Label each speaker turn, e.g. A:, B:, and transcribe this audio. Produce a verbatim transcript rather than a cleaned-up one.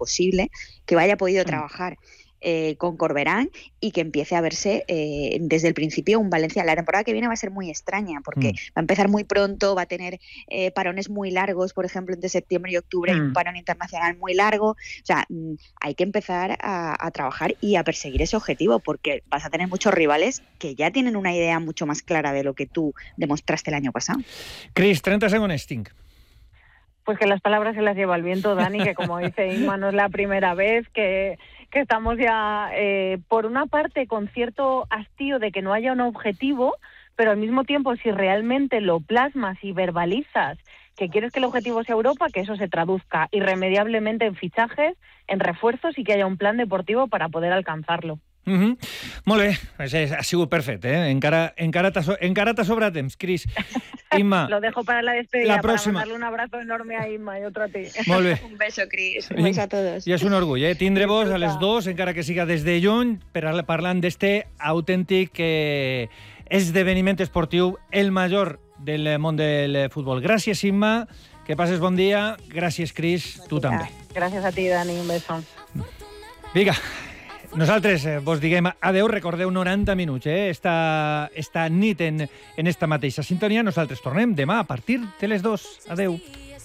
A: posible, que vaya podido trabajar Eh, con Corberán y que empiece a verse eh, desde el principio un Valencia. La temporada que viene va a ser muy extraña porque mm. va a empezar muy pronto, va a tener eh, parones muy largos, por ejemplo, entre septiembre y octubre mm. hay un parón internacional muy largo. O sea, mm, hay que empezar a, a trabajar y a perseguir ese objetivo porque vas a tener muchos rivales que ya tienen una idea mucho más clara de lo que tú demostraste el año pasado.
B: Cris, treinta segundos, Sting.
C: Pues que las palabras se las lleva el viento, Dani, que como dice Inma, no es la primera vez que, que estamos ya, eh, por una parte, con cierto hastío de que no haya un objetivo, pero al mismo tiempo, si realmente lo plasmas y verbalizas que quieres que el objetivo sea Europa, que eso se traduzca irremediablemente en fichajes, en refuerzos y que haya un plan deportivo para poder alcanzarlo.
B: Uh-huh. Molt bé, ha sigut perfecte, eh? Encara, encara, t'ha, encara t'ha sobrat temps, Cris. Inma,
C: lo dejo para la despedida,
B: la próxima.
C: Para mandarle un abrazo enorme a Inma y otro a ti.
B: Molt bé.
A: Un beso, Cris. Un beso a todos.
B: I és un orgull, eh? Tindre-vos a les dos, encara que siga des de lluny, per a, parlant d'este autèntic eh, esdeveniment esportiu, el major del món del futbol. Gràcies, Inma, que passes bon dia. Gràcies, Cris, tu també.
C: Gràcies a ti, Dani, un beso.
B: Vinga. Nosaltres eh, vos diguem adeu, recordeu noranta minuts, eh? Esta, esta nit en, en esta mateixa sintonia. Nosaltres tornem demà a partir de les dues. Adeu.